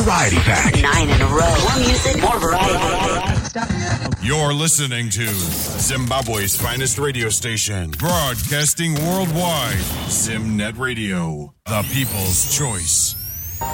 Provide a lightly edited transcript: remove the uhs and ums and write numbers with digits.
Variety Pack. 9 in a row. More music, more variety. You're listening to Zimbabwe's finest radio station, broadcasting worldwide. Zimnet Radio, the people's choice.